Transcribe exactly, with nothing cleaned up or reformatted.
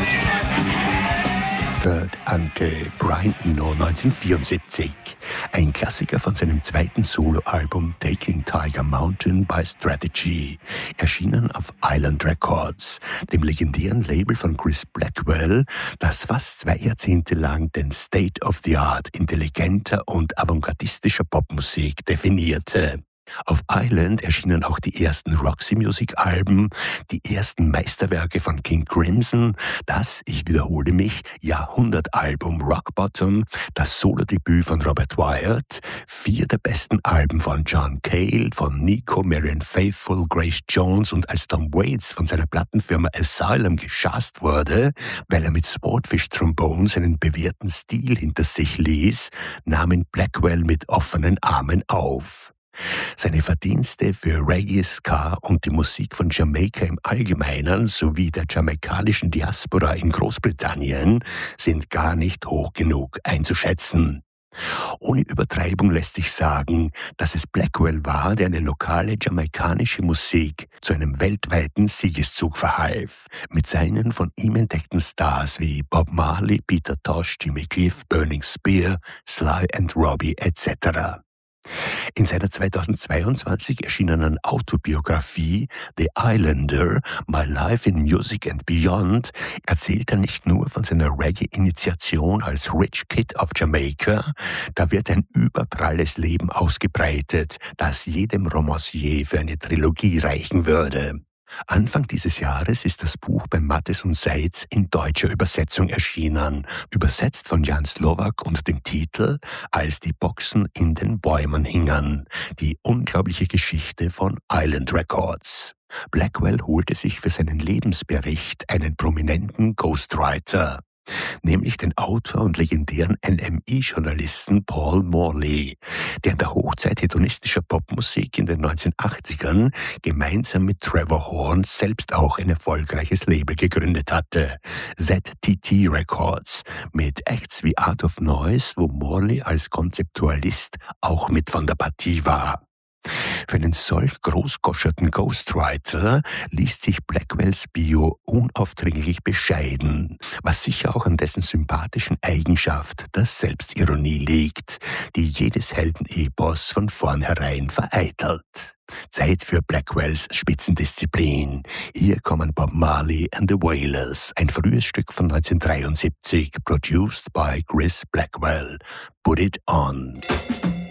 Third Ante, Brian Eno, neunzehnhundertvierundsiebzig. Ein Klassiker von seinem zweiten Soloalbum Taking Tiger Mountain by Strategy, erschienen auf Island Records, dem legendären Label von Chris Blackwell, das fast zwei Jahrzehnte lang den State of the Art intelligenter und avantgardistischer Popmusik definierte. Auf Island erschienen auch die ersten Roxy-Music-Alben, die ersten Meisterwerke von King Crimson, das, ich wiederhole mich, Jahrhundertalbum Rock Bottom, das Solodebüt von Robert Wyatt, vier der besten Alben von John Cale, von Nico, Marianne Faithfull, Grace Jones und als Tom Waits von seiner Plattenfirma Asylum geschasst wurde, weil er mit Swordfish Trombone seinen bewährten Stil hinter sich ließ, nahm ihn Blackwell mit offenen Armen auf. Seine Verdienste für Reggae, Ska und die Musik von Jamaika im Allgemeinen sowie der jamaikanischen Diaspora in Großbritannien sind gar nicht hoch genug einzuschätzen. Ohne Übertreibung lässt sich sagen, dass es Blackwell war, der eine lokale jamaikanische Musik zu einem weltweiten Siegeszug verhalf, mit seinen von ihm entdeckten Stars wie Bob Marley, Peter Tosh, Jimmy Cliff, Burning Spear, Sly and Robbie et cetera. In seiner zweitausendzweiundzwanzig erschienenen Autobiografie The Islander, My Life in Music and Beyond erzählt er nicht nur von seiner Reggae-Initiation als Rich Kid of Jamaica, da wird ein überpralles Leben ausgebreitet, das jedem Romancier für eine Trilogie reichen würde. Anfang dieses Jahres ist das Buch bei Mattes und Seitz in deutscher Übersetzung erschienen, übersetzt von Jan Slowak unter dem Titel »Als die Boxen in den Bäumen hingen«, die unglaubliche Geschichte von Island Records. Blackwell holte sich für seinen Lebensbericht einen prominenten Ghostwriter, nämlich den Autor und legendären N M E-Journalisten Paul Morley, der in der Hochzeit hedonistischer Popmusik in den neunzehnhundertachtzigern gemeinsam mit Trevor Horn selbst auch ein erfolgreiches Label gegründet hatte, Z T T Records, mit Acts wie Art of Noise, wo Morley als Konzeptualist auch mit von der Partie war. Für einen solch großgoscherten Ghostwriter liest sich Blackwells Bio unaufdringlich bescheiden, was sicher auch an dessen sympathischen Eigenschaft, der Selbstironie liegt, die jedes Heldenepos von vornherein vereitelt. Zeit für Blackwells Spitzendisziplin. Hier kommen Bob Marley and the Wailers, ein frühes Stück von neunzehnhundertdreiundsiebzig, produced by Chris Blackwell. Put it on.